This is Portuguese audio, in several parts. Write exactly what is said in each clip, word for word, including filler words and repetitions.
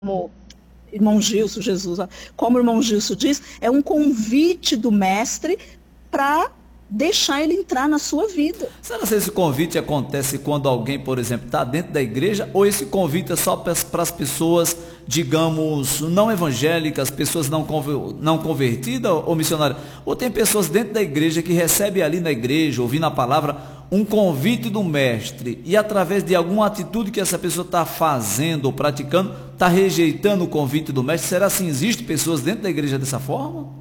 como irmão Gilson, Jesus, como o irmão Gilson diz, é um convite do mestre para deixar ele entrar na sua vida. Será que esse convite acontece quando alguém, por exemplo, está dentro da igreja, ou esse convite é só para as pessoas, digamos, não evangélicas, pessoas não, não convertidas, ou missionárias? Ou tem pessoas dentro da igreja que recebem ali na igreja, ouvindo a palavra, um convite do mestre, e através de alguma atitude que essa pessoa está fazendo ou praticando, está rejeitando o convite do mestre? Será assim, existe pessoas dentro da igreja dessa forma?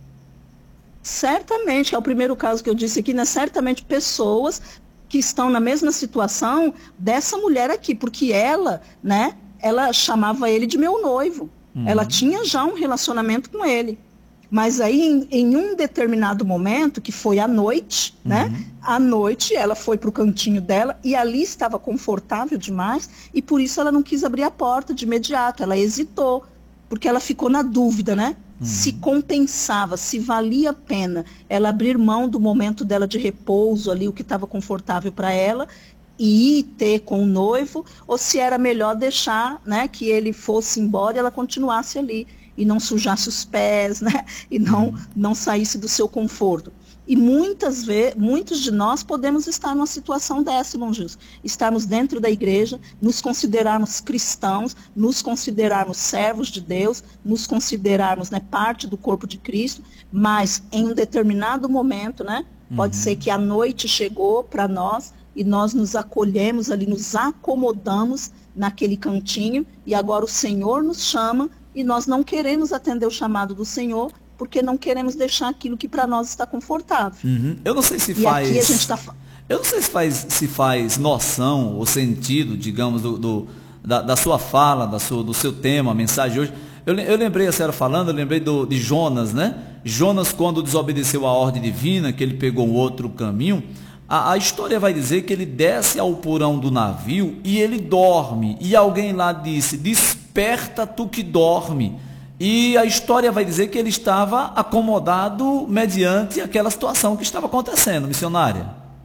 Certamente, é o primeiro caso que eu disse aqui, né? Certamente pessoas que estão na mesma situação dessa mulher aqui, porque ela, né, ela chamava ele de meu noivo, uhum. Ela tinha já um relacionamento com ele, mas aí em, em um determinado momento, que foi à noite, uhum. né, à noite ela foi para o cantinho dela e ali estava confortável demais e por isso ela não quis abrir a porta de imediato, ela hesitou, porque ela ficou na dúvida, né? Uhum. Se compensava, se valia a pena ela abrir mão do momento dela de repouso ali, o que estava confortável para ela, e ir ter com o noivo, ou se era melhor deixar, né, que ele fosse embora e ela continuasse ali, e não sujasse os pés, né, e não, uhum. não saísse do seu conforto. E muitas vezes, muitos de nós podemos estar numa situação dessa, irmão Gilson. Estarmos dentro da igreja, nos considerarmos cristãos, nos considerarmos servos de Deus, nos considerarmos, né, parte do corpo de Cristo, mas em um determinado momento, né, pode uhum. ser que a noite chegou para nós e nós nos acolhemos ali, nos acomodamos naquele cantinho e agora o Senhor nos chama e nós não queremos atender o chamado do Senhor, porque não queremos deixar aquilo que para nós está confortável. Uhum. Eu não sei se e faz... Aqui a gente tá... Eu não sei se faz, se faz noção ou sentido, digamos, do, do, da, da sua fala, da sua, do seu tema, a mensagem de hoje. Eu, eu lembrei, a senhora falando, eu lembrei do, de Jonas, né? Jonas, quando desobedeceu a ordem divina, que ele pegou um outro caminho, a, a história vai dizer que ele desce ao porão do navio e ele dorme. E alguém lá disse, desperta tu que dorme. E a história vai dizer que ele estava acomodado mediante aquela situação que estava acontecendo, missionária.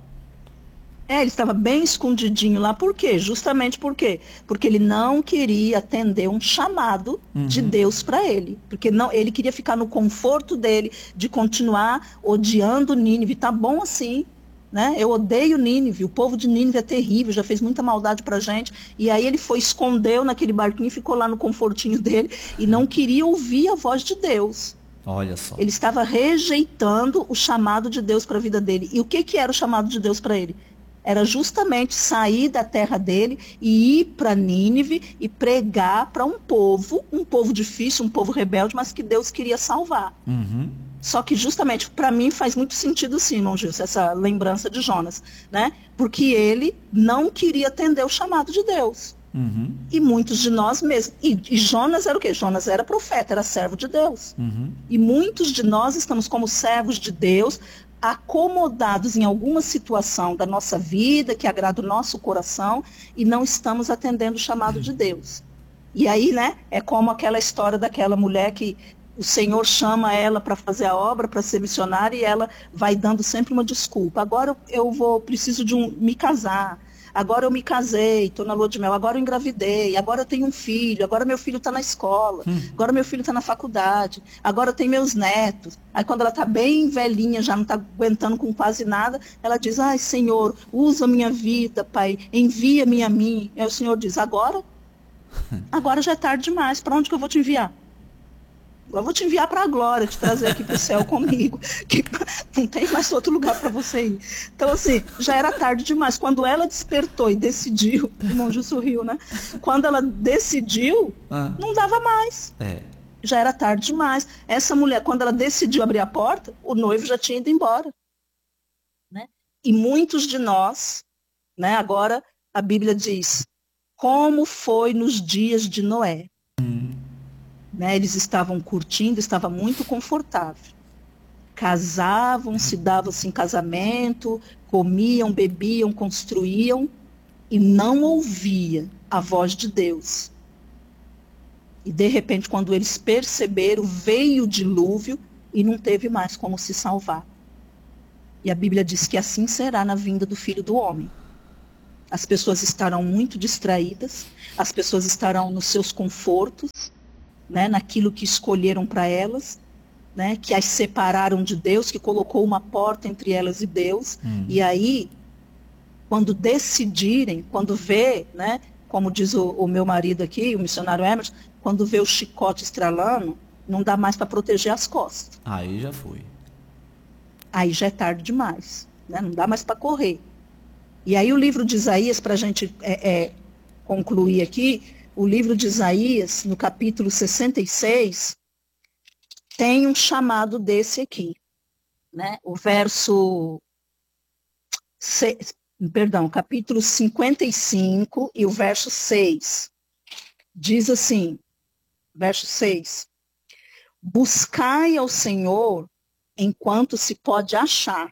É, ele estava bem escondidinho lá. Por quê? Justamente por quê? Porque ele não queria atender um chamado uhum. de Deus para ele. Porque não, ele queria ficar no conforto dele, de continuar odiando Nínive. Tá bom assim. Né? Eu odeio Nínive, o povo de Nínive é terrível, já fez muita maldade pra gente, e aí ele foi, escondeu naquele barquinho, ficou lá no confortinho dele, e não queria ouvir a voz de Deus. Olha só. Ele estava rejeitando o chamado de Deus para a vida dele. E o que, que era o chamado de Deus para ele? Era justamente sair da terra dele e ir para Nínive e pregar para um povo, um povo difícil, um povo rebelde, mas que Deus queria salvar. Uhum. Só que justamente, para mim, faz muito sentido sim, irmão Gilson, essa lembrança de Jonas, né? Porque ele não queria atender o chamado de Deus. Uhum. E muitos de nós mesmos. E, e Jonas era o quê? Jonas era profeta, era servo de Deus. Uhum. E muitos de nós estamos como servos de Deus, acomodados em alguma situação da nossa vida, que agrada o nosso coração, e não estamos atendendo o chamado de Deus. E aí, né, é como aquela história daquela mulher que o Senhor chama ela para fazer a obra, para ser missionária, e ela vai dando sempre uma desculpa. Agora eu vou, preciso de um, me casar. Agora eu me casei, estou na lua de mel. Agora eu engravidei. Agora eu tenho um filho. Agora meu filho está na escola. Hum. Agora meu filho está na faculdade. Agora eu tenho meus netos. Aí quando ela está bem velhinha, já não está aguentando com quase nada, ela diz, ai Senhor, usa a minha vida, Pai. Envia-me a mim. Aí o Senhor diz, agora? Agora já é tarde demais. Para onde que eu vou te enviar? Eu vou te enviar para a glória, te trazer aqui para o céu comigo, que não tem mais outro lugar para você ir. Então, assim, já era tarde demais. Quando ela despertou e decidiu, o irmão Gil sorriu, né? Quando ela decidiu, ah. não dava mais. É. Já era tarde demais. Essa mulher, quando ela decidiu abrir a porta, o noivo já tinha ido embora. Né? E muitos de nós, né, agora a Bíblia diz, como foi nos dias de Noé. Hum. Né, eles estavam curtindo, estava muito confortável. Casavam, se davam-se em casamento, comiam, bebiam, construíam e não ouvia a voz de Deus. E de repente, quando eles perceberam, veio o dilúvio e não teve mais como se salvar. E a Bíblia diz que assim será na vinda do Filho do Homem. As pessoas estarão muito distraídas, as pessoas estarão nos seus confortos, né, naquilo que escolheram para elas, né, que as separaram de Deus, que colocou uma porta entre elas e Deus. Hum. E aí, quando decidirem, quando vê, né, como diz o, o meu marido aqui, o missionário Emerson, quando vê o chicote estralando, não dá mais para proteger as costas. Aí já foi. Aí já é tarde demais, né? Não dá mais para correr. E aí o livro de Isaías, para a gente é, é, concluir aqui, o livro de Isaías, no capítulo sessenta e seis, tem um chamado desse aqui, né? O verso, se, perdão, capítulo cinquenta e cinco e o verso seis, diz assim, verso seis, buscai ao Senhor enquanto se pode achar,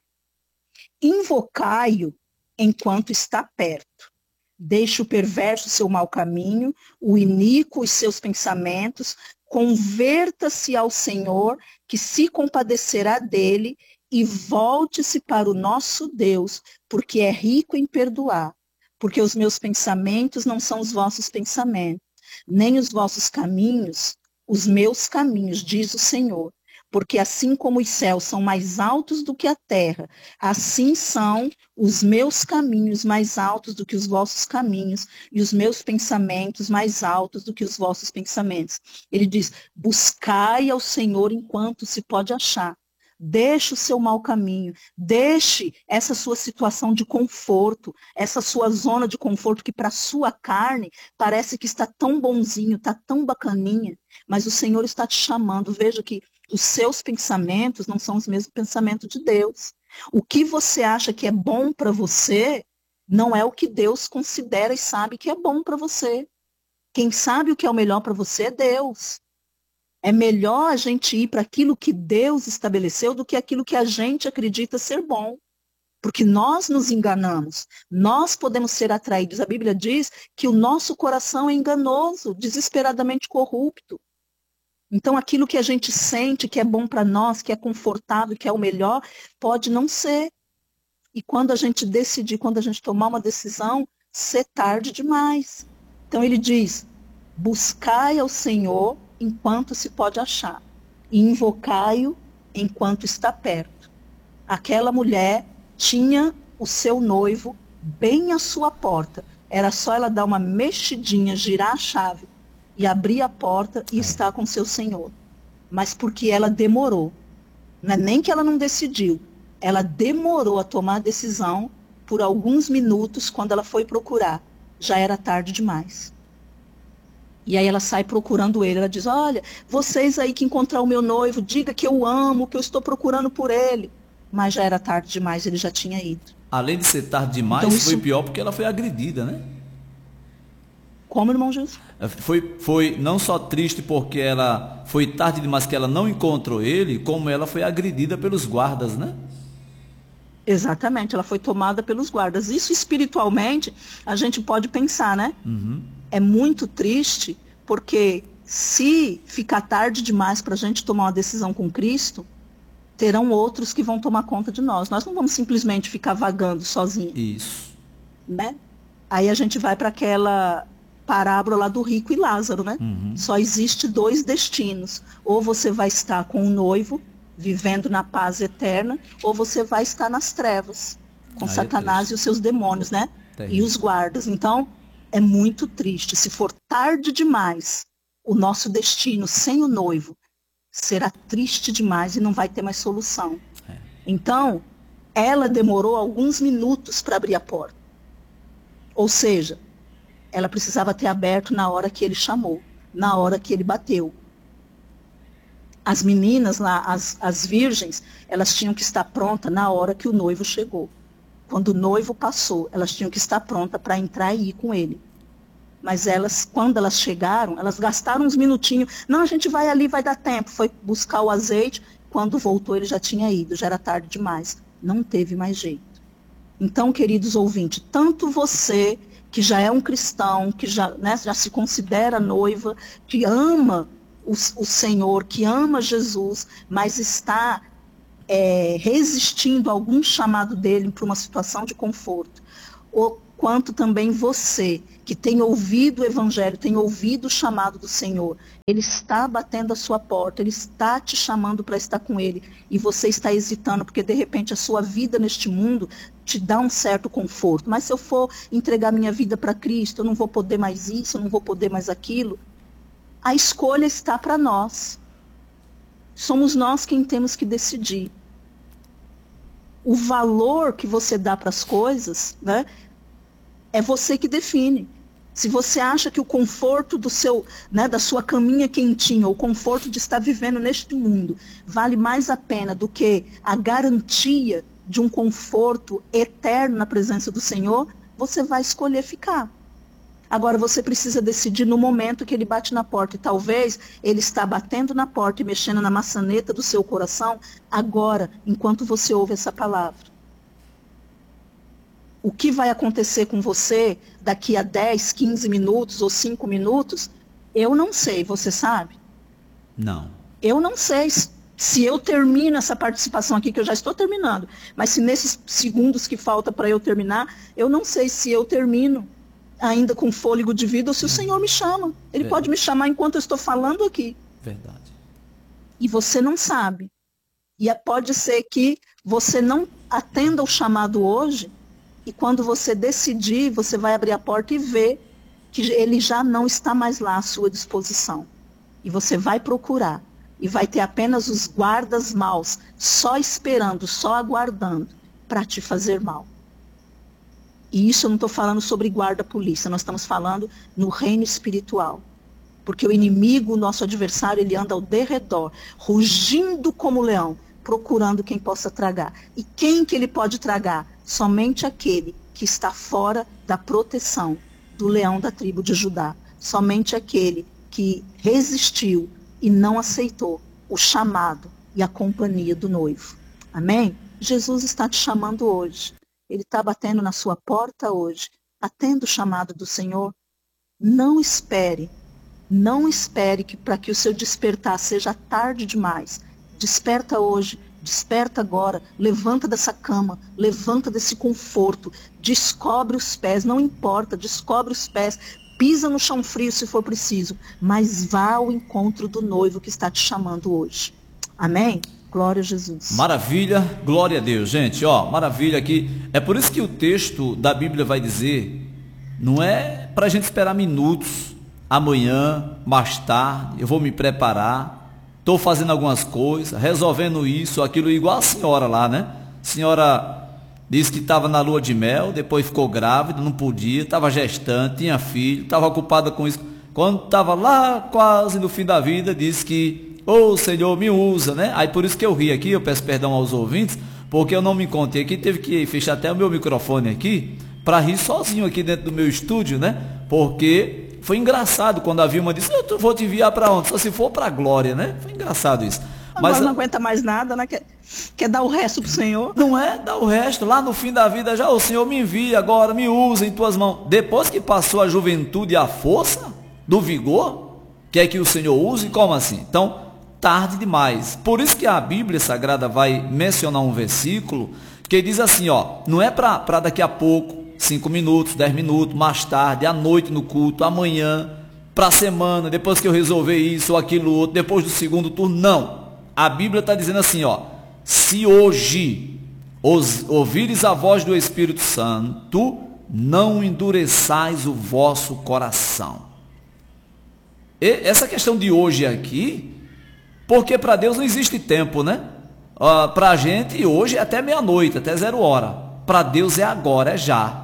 invocai-o enquanto está perto. Deixe o perverso seu mau caminho, o iníquo os seus pensamentos, converta-se ao Senhor, que se compadecerá dele, e volte-se para o nosso Deus, porque é rico em perdoar. Porque os meus pensamentos não são os vossos pensamentos, nem os vossos caminhos, os meus caminhos, diz o Senhor. Porque assim como os céus são mais altos do que a terra, assim são os meus caminhos mais altos do que os vossos caminhos, e os meus pensamentos mais altos do que os vossos pensamentos. Ele diz, buscai ao Senhor enquanto se pode achar. Deixe o seu mau caminho, deixe essa sua situação de conforto, essa sua zona de conforto que para a sua carne parece que está tão bonzinho, está tão bacaninha, mas o Senhor está te chamando. Veja que os seus pensamentos não são os mesmos pensamentos de Deus. O que você acha que é bom para você, não é o que Deus considera e sabe que é bom para você. Quem sabe o que é o melhor para você é Deus. É melhor a gente ir para aquilo que Deus estabeleceu do que aquilo que a gente acredita ser bom. Porque nós nos enganamos, nós podemos ser atraídos. A Bíblia diz que o nosso coração é enganoso, desesperadamente corrupto. Então, aquilo que a gente sente que é bom para nós, que é confortável, que é o melhor, pode não ser. E quando a gente decidir, quando a gente tomar uma decisão, ser tarde demais. Então, ele diz, buscai ao Senhor enquanto se pode achar, e invocai-o enquanto está perto. Aquela mulher tinha o seu noivo bem à sua porta. Era só ela dar uma mexidinha, girar a chave, e abrir a porta e estar com seu Senhor. Mas porque ela demorou. Não é nem que ela não decidiu. Ela demorou a tomar a decisão por alguns minutos. Quando ela foi procurar, já era tarde demais. E aí ela sai procurando ele. Ela diz, olha, vocês aí que encontrar o meu noivo, diga que eu amo, que eu estou procurando por ele. Mas já era tarde demais, ele já tinha ido. Além de ser tarde demais, então, isso... foi pior porque ela foi agredida, né? Como, irmão Jesus? Foi, foi não só triste porque ela foi tarde demais que ela não encontrou ele, como ela foi agredida pelos guardas, né? Exatamente, ela foi tomada pelos guardas. Isso espiritualmente, a gente pode pensar, né? Uhum. É muito triste, porque se ficar tarde demais para a gente tomar uma decisão com Cristo, terão outros que vão tomar conta de nós. Nós não vamos simplesmente ficar vagando sozinhos. Isso. Né? Aí a gente vai para aquela parábola lá do rico e Lázaro, né? Uhum. Só existe dois destinos. Ou você vai estar com o noivo, vivendo na paz eterna, ou você vai estar nas trevas, com Aí Satanás é e os seus demônios, né? Terrível. E os guardas. Então, é muito triste. Se for tarde demais, o nosso destino sem o noivo será triste demais e não vai ter mais solução. É. Então, ela demorou alguns minutos para abrir a porta. Ou seja, ela precisava ter aberto na hora que ele chamou, na hora que ele bateu. As meninas lá, as, as virgens, elas tinham que estar prontas na hora que o noivo chegou. Quando o noivo passou, elas tinham que estar prontas para entrar e ir com ele. Mas elas, quando elas chegaram, elas gastaram uns minutinhos. Não, a gente vai ali, vai dar tempo. Foi buscar o azeite. Quando voltou, ele já tinha ido, já era tarde demais. Não teve mais jeito. Então, queridos ouvintes, tanto você que já é um cristão, que já, né, já se considera noiva, que ama o, o Senhor, que ama Jesus, mas está é, resistindo a algum chamado dele para uma situação de conforto. Ou quanto também você que tem ouvido o Evangelho, tem ouvido o chamado do Senhor, Ele está batendo a sua porta, Ele está te chamando para estar com Ele, e você está hesitando, porque de repente a sua vida neste mundo te dá um certo conforto. Mas se eu for entregar minha vida para Cristo, eu não vou poder mais isso, eu não vou poder mais aquilo. A escolha está para nós. Somos nós quem temos que decidir. O valor que você dá para as coisas, né, é você que define. Se você acha que o conforto do seu, né, da sua caminha quentinha, o conforto de estar vivendo neste mundo, vale mais a pena do que a garantia de um conforto eterno na presença do Senhor, você vai escolher ficar. Agora você precisa decidir no momento que Ele bate na porta. E talvez Ele está batendo na porta e mexendo na maçaneta do seu coração agora, enquanto você ouve essa palavra. O que vai acontecer com você daqui a dez, quinze minutos ou cinco minutos, eu não sei, você sabe? Não. Eu não sei se eu termino essa participação aqui, que eu já estou terminando, mas se nesses segundos que falta para eu terminar, eu não sei se eu termino ainda com fôlego de vida ou se o Senhor me chama. Ele Verdade. Pode me chamar enquanto eu estou falando aqui. Verdade. E você não sabe. E pode ser que você não atenda o chamado hoje, e quando você decidir, você vai abrir a porta e ver que ele já não está mais lá à sua disposição. E você vai procurar. E vai ter apenas os guardas maus, só esperando, só aguardando para te fazer mal. E isso eu não estou falando sobre guarda-polícia, nós estamos falando no reino espiritual. Porque o inimigo, o nosso adversário, ele anda ao derredor, rugindo como leão, procurando quem possa tragar. E quem que ele pode tragar? Somente aquele que está fora da proteção do leão da tribo de Judá. Somente aquele que resistiu e não aceitou o chamado e a companhia do noivo. Amém? Jesus está te chamando hoje. Ele está batendo na sua porta hoje. Atenda o chamado do Senhor. Não espere. Não espere que, para que o seu despertar seja tarde demais. Desperta hoje. Desperta agora, levanta dessa cama, levanta desse conforto, descobre os pés, não importa, descobre os pés, pisa no chão frio se for preciso, mas vá ao encontro do noivo que está te chamando hoje. Amém? Glória a Jesus. Maravilha, glória a Deus, gente, ó, maravilha aqui. É por isso que o texto da Bíblia vai dizer, não é para a gente esperar minutos, amanhã, mais tarde, eu vou me preparar. Estou fazendo algumas coisas, resolvendo isso, aquilo, igual a senhora lá, né? A senhora disse que estava na lua de mel, depois ficou grávida, não podia, estava gestante, tinha filho, estava ocupada com isso. Quando estava lá quase no fim da vida, disse que, ô oh, Senhor, me usa, né? Aí por isso que eu ri aqui, eu peço perdão aos ouvintes, porque eu não me contei aqui, teve que fechar até o meu microfone aqui, para rir sozinho aqui dentro do meu estúdio, né? Porque foi engraçado quando a Vilma disse, eu vou te enviar para onde? Só se for para a glória, né? Foi engraçado isso. Agora mas não aguenta mais nada, né? Quer, quer dar o resto pro Senhor? Não é? Dá o resto. Lá no fim da vida já, o Senhor me envia agora, me usa em tuas mãos. Depois que passou a juventude e a força do vigor, quer que o Senhor use? Como assim? Então, tarde demais. Por isso que a Bíblia Sagrada vai mencionar um versículo que diz assim, ó, não é para daqui a pouco, cinco minutos, dez minutos, mais tarde, à noite no culto, amanhã, para a semana, depois que eu resolver isso ou aquilo outro, depois do segundo turno, não. A Bíblia está dizendo assim, ó, se hoje os, ouvires a voz do Espírito Santo, não endureçais o vosso coração. E essa questão de hoje aqui, porque para Deus não existe tempo, né? Uh, para a gente hoje é até meia-noite, até zero hora. Para Deus é agora, é já.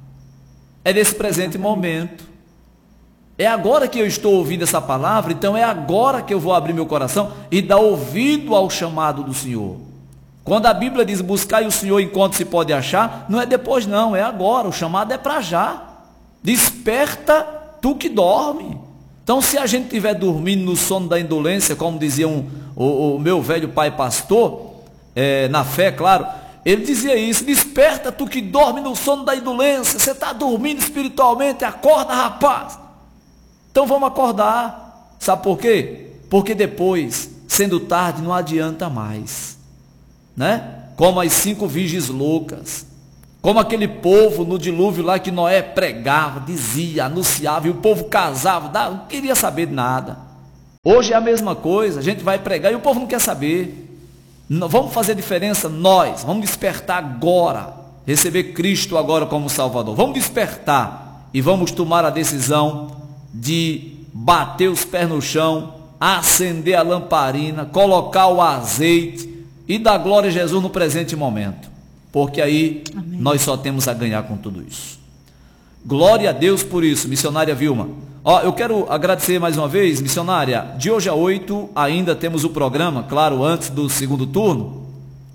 É nesse presente momento. É agora que eu estou ouvindo essa palavra, então é agora que eu vou abrir meu coração e dar ouvido ao chamado do Senhor. Quando a Bíblia diz buscai o Senhor enquanto se pode achar, não é depois não, é agora, o chamado é para já. Desperta tu que dorme. Então se a gente estiver dormindo no sono da indolência, como dizia um, o, o meu velho pai pastor, é, na fé, claro, ele dizia isso, desperta tu que dorme no sono da indolência, você está dormindo espiritualmente, acorda rapaz. Então vamos acordar, sabe por quê? Porque depois, sendo tarde, não adianta mais, né? Como as cinco virgens loucas, Como aquele povo no dilúvio lá que Noé pregava, dizia, anunciava, e o povo casava, não queria saber de nada. Hoje é a mesma coisa, a gente vai pregar e o povo não quer saber. Vamos fazer diferença nós, vamos despertar agora, receber Cristo agora como Salvador. Vamos despertar e vamos tomar a decisão de bater os pés no chão, acender a lamparina, colocar o azeite e dar glória a Jesus no presente momento. Porque aí Amém. Nós só temos a ganhar com tudo isso. Glória a Deus por isso, missionária Vilma. Ó, eu quero agradecer mais uma vez, missionária. De hoje a oito ainda temos o programa, claro, antes do segundo turno.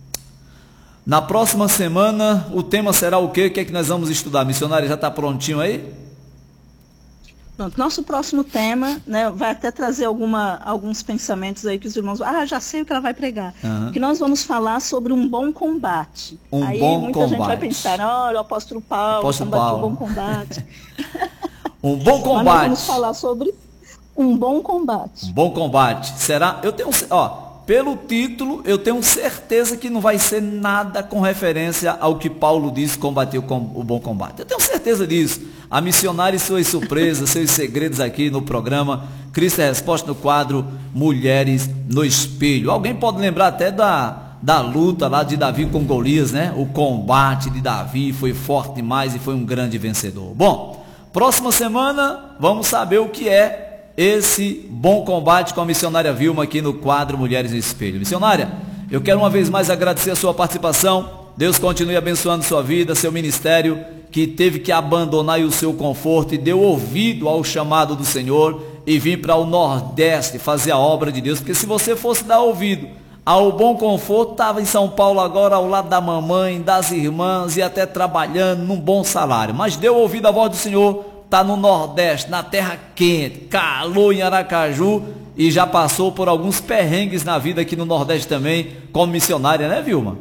Na próxima semana o tema será o quê? O que é que nós vamos estudar? Missionária, já está prontinho aí? Pronto, nosso próximo tema, né, vai até trazer alguma, alguns pensamentos aí que os irmãos... Ah, já sei o que ela vai pregar. Uhum. Que nós vamos falar sobre um bom combate. Um aí bom muita combate. gente vai pensar, olha, o apóstolo Paulo, apóstolo combateu Paulo. um bom combate. Um bom combate. Mas nós vamos falar sobre um bom combate. Um bom combate. Será? Eu tenho... Ó, pelo título, eu tenho certeza que não vai ser nada com referência ao que Paulo disse, combater o bom combate. Eu tenho certeza disso. A missionária e suas surpresas, seus segredos aqui no programa Cristo é Resposta, no quadro Mulheres no Espelho. Alguém pode lembrar até da, da luta lá de Davi com Golias, né? O combate de Davi foi forte demais e foi um grande vencedor. Bom, próxima semana vamos saber o que é esse bom combate com a missionária Vilma aqui no quadro Mulheres no Espelho. Missionária, eu quero uma vez mais agradecer a sua participação. Deus continue abençoando sua vida, seu ministério, que teve que abandonar o seu conforto e deu ouvido ao chamado do Senhor e vir para o Nordeste fazer a obra de Deus. Porque se você fosse dar ouvido ao bom conforto, estava em São Paulo agora ao lado da mamãe, das irmãs e até trabalhando num bom salário. Mas deu ouvido à voz do Senhor, está no Nordeste, na terra quente, calor em Aracaju e já passou por alguns perrengues na vida aqui no Nordeste também, como missionária, né, Vilma?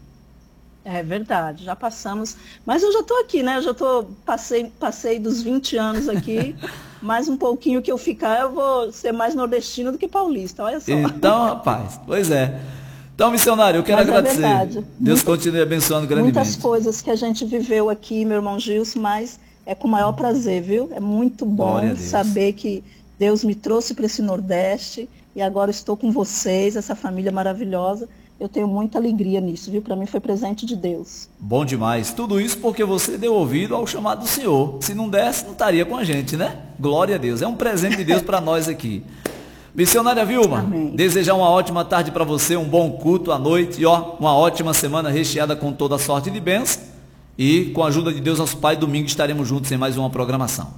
É verdade, já passamos, mas eu já estou aqui, né, eu já tô, passei, passei dos vinte anos aqui, mais um pouquinho que eu ficar, eu vou ser mais nordestino do que paulista, olha só. Então, rapaz, pois é. Então, missionário, eu quero mas agradecer. É verdade. Deus Muita, continue abençoando grandemente. Muitas coisas que a gente viveu aqui, meu irmão Gilson, mas é com o maior prazer, viu? É muito bom saber que Deus me trouxe para esse Nordeste e agora estou com vocês, essa família maravilhosa. Eu tenho muita alegria nisso, viu? Para mim foi presente de Deus. Bom demais. Tudo isso porque você deu ouvido ao chamado do Senhor. Se não desse, não estaria com a gente, né? Glória a Deus. É um presente de Deus para nós aqui. Missionária Vilma, Amém. Desejar uma ótima tarde para você, um bom culto à noite e ó, uma ótima semana recheada com toda sorte de bênçãos. E com a ajuda de Deus, nosso Pai, domingo estaremos juntos em mais uma programação.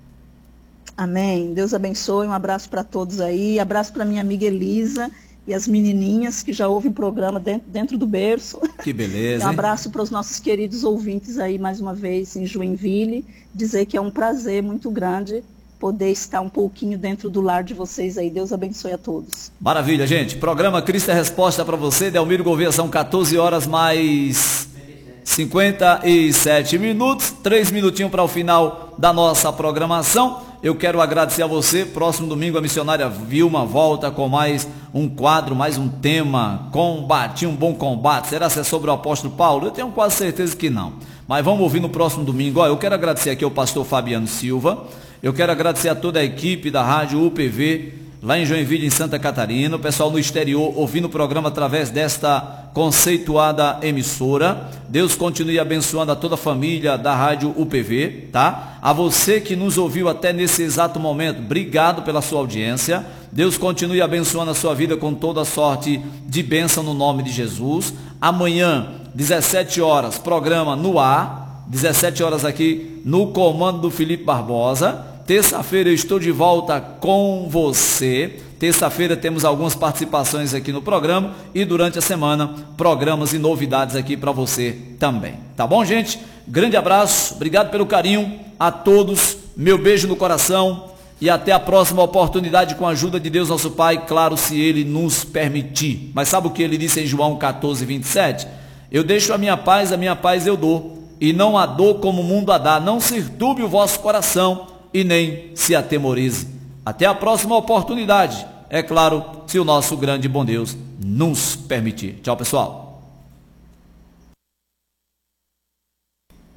Amém. Deus abençoe. Um abraço para todos aí. Abraço para minha amiga Elisa e as menininhas que já ouvem o programa dentro, dentro do berço. Que beleza. Um abraço para os nossos queridos ouvintes aí mais uma vez em Joinville. Dizer que é um prazer muito grande poder estar um pouquinho dentro do lar de vocês aí. Deus abençoe a todos. Maravilha, gente. Programa Cristo é Resposta para você. Delmiro Gouveia, são quatorze horas mais cinquenta e sete minutos, três minutinhos para o final da nossa programação. Eu quero agradecer a você. Próximo domingo a missionária Vilma volta com mais um quadro, mais um tema, combate, um bom combate. Será que é sobre o apóstolo Paulo? Eu tenho quase certeza que não. Mas vamos ouvir no próximo domingo. Ó, eu quero agradecer aqui ao pastor Fabiano Silva. Eu quero agradecer a toda a equipe da Rádio U P V, lá em Joinville, em Santa Catarina, o pessoal no exterior ouvindo o programa através desta conceituada emissora. Deus continue abençoando a toda a família da Rádio U P V, tá? A você que nos ouviu até nesse exato momento, obrigado pela sua audiência. Deus continue abençoando a sua vida com toda sorte de bênção no nome de Jesus. Amanhã, dezessete horas, programa no ar, dezessete horas aqui no comando do Felipe Barbosa. Terça-feira eu estou de volta com você. Terça-feira temos algumas participações aqui no programa e durante a semana programas e novidades aqui para você também. Tá bom, gente? Grande abraço, obrigado pelo carinho a todos, meu beijo no coração e até a próxima oportunidade com a ajuda de Deus nosso Pai, claro, se Ele nos permitir. Mas sabe o que Ele disse em João quatorze, vinte e sete? Eu deixo a minha paz, a minha paz eu dou, e não a dou como o mundo a dá. Não se turbe o vosso coração e nem se atemorize. Até a próxima oportunidade, é claro, se o nosso grande e bom Deus nos permitir. Tchau, pessoal.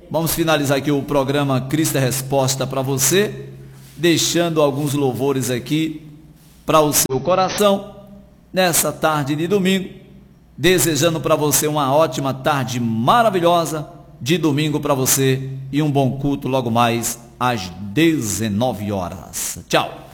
vamos finalizar aqui o programa Cristo é Resposta para você, deixando alguns louvores aqui para o seu coração, nessa tarde de domingo, desejando para você uma ótima tarde maravilhosa de domingo para você e um bom culto logo mais às dezenove horas. Tchau!